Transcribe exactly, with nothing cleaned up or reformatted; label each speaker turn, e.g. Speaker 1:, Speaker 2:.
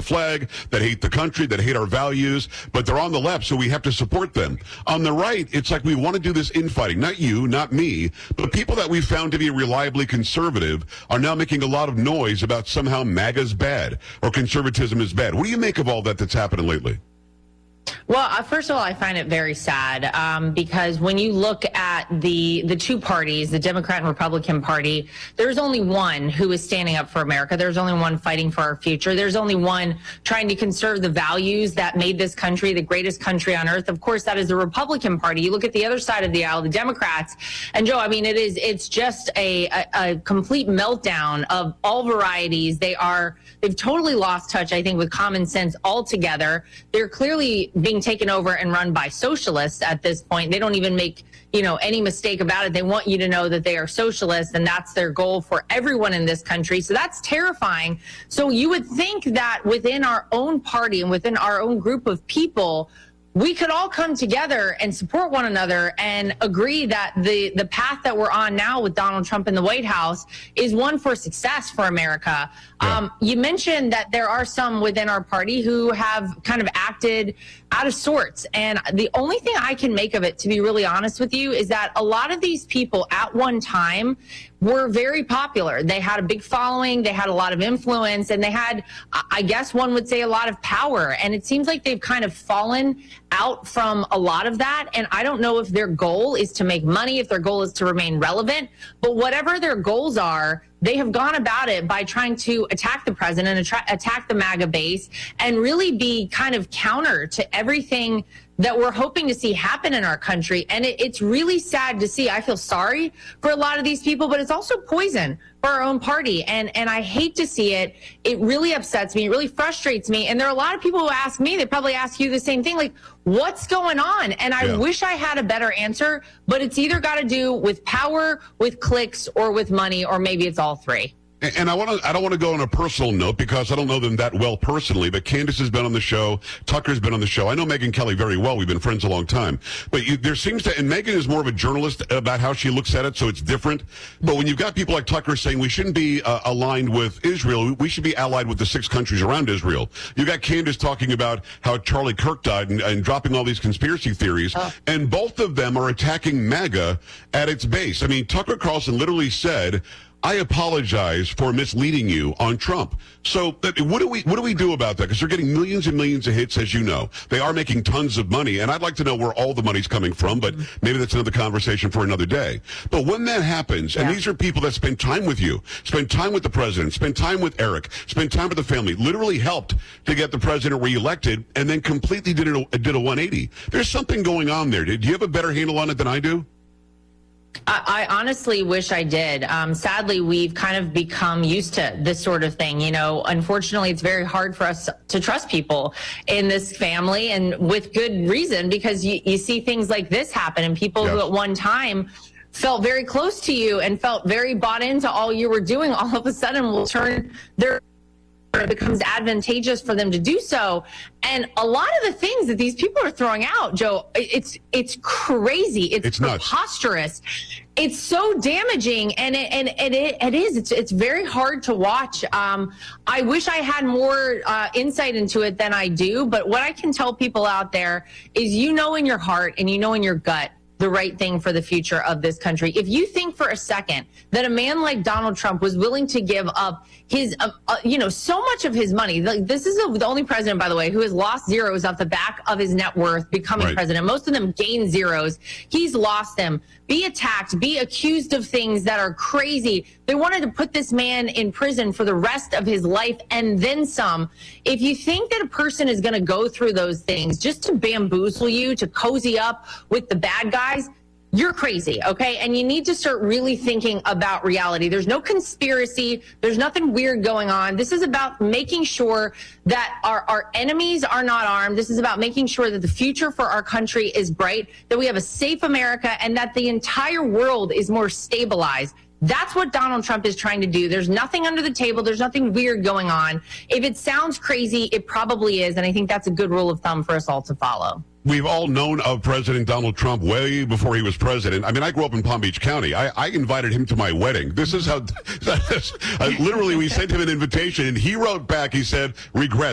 Speaker 1: flag, that hate the country, that hate our values, but they're on the left, so we have to support them. On the right, it's like we want to do this infighting. Not you, not me, but people that we found to be reliably conservative are now making a lot of noise about somehow MAGA's bad or conservatism is bad. What do you make of all that that's happening lately?
Speaker 2: Well, uh, first of all, I find it very sad um, because when you look at the the two parties, the Democrat and Republican Party, there's only one who is standing up for America. There's only one fighting for our future. There's only one trying to conserve the values that made this country the greatest country on earth. Of course, that is the Republican Party. You look at the other side of the aisle, the Democrats, and Joe, I mean, it is it's just a, a, a complete meltdown of all varieties. They are they've totally lost touch, I think, with common sense altogether. They're clearly being taken over and run by socialists at this point. They don't even make, you know, any mistake about it. They want you to know that they are socialists, and that's their goal for everyone in this country. So that's terrifying. So you would think that within our own party and within our own group of people, we could all come together and support one another and agree that the, the path that we're on now with Donald Trump in the White House is one for success for America. Yeah. Um, you mentioned that there are some within our party who have kind of acted out of sorts. And the only thing I can make of it, to be really honest with you, is that a lot of these people at one time were very popular. They had a big following, they had a lot of influence, and they had, I guess one would say, a lot of power. And it seems like they've kind of fallen out from a lot of that. And I don't know if their goal is to make money, if their goal is to remain relevant, but whatever their goals are, they have gone about it by trying to attack the president, attra- attack the MAGA base, and really be kind of counter to everything that we're hoping to see happen in our country. And it, it's really sad to see. I feel sorry for a lot of these people, but it's also poison for our own party. And and I hate to see it. It really upsets me. It really frustrates me. And there are a lot of people who ask me, they probably ask you the same thing, like, what's going on? And I yeah. wish I had a better answer, but it's either got to do with power, with clicks, or with money, or maybe it's all three.
Speaker 1: And I want to—I don't want to go on a personal note because I don't know them that well personally. But Candace has been on the show, Tucker's been on the show. I know Megyn Kelly very well. We've been friends a long time. But you, there seems to, and Megyn is more of a journalist about how she looks at it, so it's different. But when you've got people like Tucker saying we shouldn't be uh, aligned with Israel, we should be allied with the six countries around Israel. You got Candace talking about how Charlie Kirk died and, and dropping all these conspiracy theories, oh. and both of them are attacking MAGA at its base. I mean, Tucker Carlson literally said, I apologize for misleading you on Trump. So that, what do we what do we do about that? Because they're getting millions and millions of hits, as you know. They are making tons of money, and I'd like to know where all the money's coming from, but maybe that's another conversation for another day. But when that happens, yeah. and these are people that spend time with you, spend time with the president, spend time with Eric, spend time with the family, literally helped to get the president reelected, and then completely did, it, did a one eighty. There's something going on there. Do you have a better handle on it than I do?
Speaker 2: I, I honestly wish I did. Um, sadly, we've kind of become used to this sort of thing. You know, unfortunately, it's very hard for us to trust people in this family, and with good reason, because you, you see things like this happen, and people yes. who at one time felt very close to you and felt very bought into all you were doing, all of a sudden will turn their it becomes advantageous for them to do so. And a lot of the things that these people are throwing out, Joe, it's it's crazy. It's,
Speaker 1: it's
Speaker 2: preposterous. Nuts. It's so damaging, and it and, and it, it is. It's it's very hard to watch. Um, I wish I had more uh, insight into it than I do. But what I can tell people out there is, you know, in your heart and you know in your gut, the right thing for the future of this country. If you think for a second that a man like Donald Trump was willing to give up his, uh, uh, you know, so much of his money, like, this is a, the only president, by the way, who has lost zeros off the back of his net worth becoming right. president. Most of them gain zeros. He's lost them. Be attacked, be accused of things that are crazy. They wanted to put this man in prison for the rest of his life and then some. If you think that a person is going to go through those things just to bamboozle you, to cozy up with the bad guys, you're crazy, okay? And you need to start really thinking about reality. There's no conspiracy. There's nothing weird going on. This is about making sure that our, our enemies are not armed. This is about making sure that the future for our country is bright, that we have a safe America, and that the entire world is more stabilized. That's what Donald Trump is trying to do. There's nothing under the table. There's nothing weird going on. If it sounds crazy, it probably is. And I think that's a good rule of thumb for us all to follow.
Speaker 1: We've all known of President Donald Trump way before he was president. I mean, I grew up in Palm Beach County. I, I invited him to my wedding. This is how, uh, literally, we sent him an invitation, and he wrote back, he said, regret.